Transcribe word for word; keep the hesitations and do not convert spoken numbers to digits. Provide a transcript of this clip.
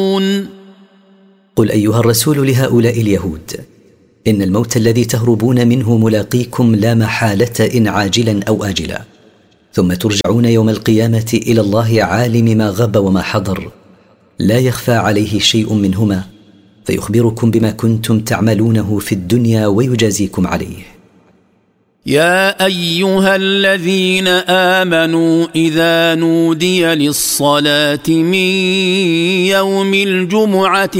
قل أيها الرسول لهؤلاء اليهود: إن الموت الذي تهربون منه ملاقيكم لا محالة، إن عاجلا أو آجلا، ثم ترجعون يوم القيامة إلى الله عالم ما غاب وما حضر، لا يخفى عليه شيء منهما، فيخبركم بما كنتم تعملونه في الدنيا ويجازيكم عليه. يا أيها الذين آمنوا إذا نودي للصلاة من يوم الجمعة